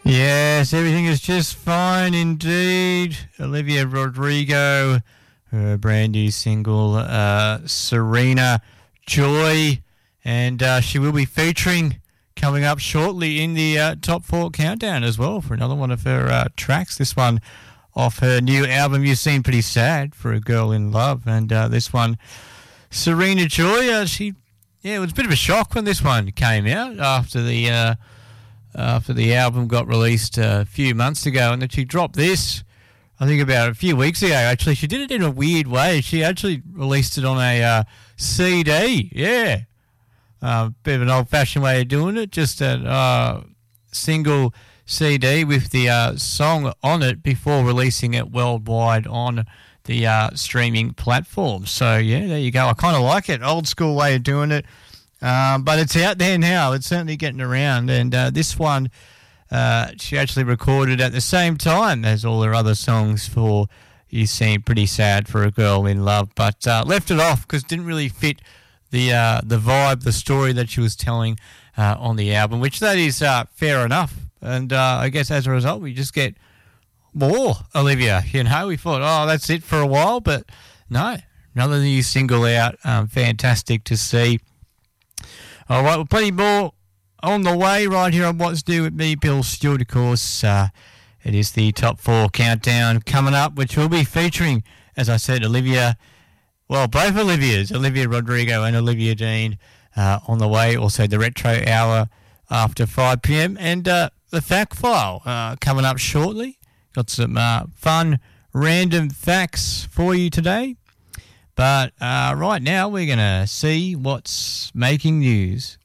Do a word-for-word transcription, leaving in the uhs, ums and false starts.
Yes, everything is just fine indeed. Olivia Rodrigo, her brand new single, uh, Serena Joy, and uh, she will be featuring coming up shortly in the uh, Top four Countdown as well for another one of her uh, tracks. This one off her new album, You Seem Pretty Sad for a Girl in Love, and uh, this one, Serena Joy, uh, she, yeah, it was a bit of a shock when this one came out after the... Uh, after the album got released a few months ago, and then she dropped this, I think about a few weeks ago, actually. She did it in a weird way. She actually released it on a uh, C D, yeah. A uh, bit of an old-fashioned way of doing it, just a uh, single C D with the uh, song on it before releasing it worldwide on the uh, streaming platform. So, yeah, there you go. I kind of like it, old-school way of doing it. Um, but it's out there now. It's certainly getting around. And uh, this one, uh, she actually recorded at the same time as all her other songs for You Seem Pretty Sad for a Girl in Love. But uh, left it off because it didn't really fit the uh, the vibe, the story that she was telling uh, on the album, which that is uh, fair enough. And uh, I guess as a result, we just get more Olivia. You know, we thought, oh, that's it for a while. But no, another new single out. Um, fantastic to see. All right, well, plenty more on the way right here on What's New with me, Bill Stewart, of course. Uh, it is the Top four Countdown coming up, which will be featuring, as I said, Olivia, well, both Olivias, Olivia Rodrigo and Olivia Dean, uh, on the way. Also, the Retro Hour after five p.m. and uh, the Fact File uh, coming up shortly. Got some uh, fun, random facts for you today. But uh, right now, we're going to see what's making news.